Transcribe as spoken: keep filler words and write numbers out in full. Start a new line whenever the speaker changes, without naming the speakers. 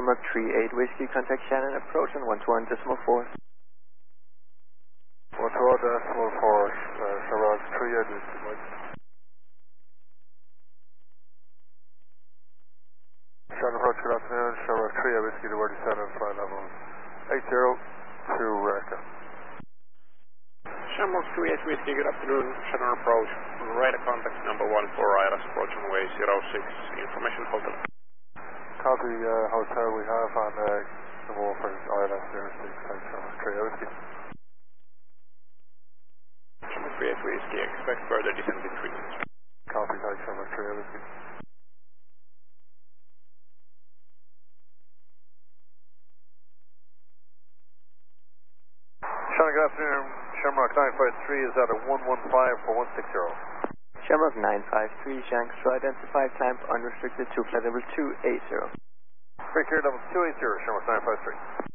Shamrock three eight Whiskey, contact Shannon, approach on one two one decimal four.
one two one decimal four, uh, Shamrock three eight Whiskey, Mike. Shannon approach, good afternoon, Shamrock three eight Whiskey, the word is set on flight level eight zero to Reka.
Shamrock three eight Whiskey, good afternoon, Shannon approach, radar contact number one for I R S approach on way zero six, information hotel.
Copy, uh, hotel we have on uh, number one for I L S zero six, thanks Shamrock three eight Whiskey.
Shamrock three eight Whiskey, expect further descent in three minutes.
Copy, thanks Shamrock three eight Whiskey. Shannon, good afternoon, Shamrock nine five three is at a one one five for one six zero.
Shamrock nine five three, Shanks, so identified climb unrestricted to flight level two eight zero.
Very clear, level two eight zero, Shamrock nine five three.